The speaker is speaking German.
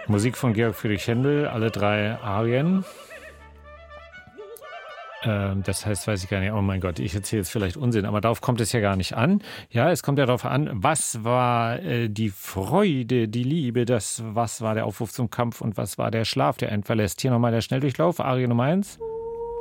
Musik von Georg Friedrich Händel, alle 3 Arien. Das heißt, weiß ich gar nicht, oh mein Gott, ich erzähle jetzt vielleicht Unsinn, aber darauf kommt es ja gar nicht an. Ja, es kommt ja darauf an, was war die Freude, die Liebe, was war der Aufruf zum Kampf und was war der Schlaf, der einen verlässt. Hier nochmal der Schnelldurchlauf, Arie Nummer 1.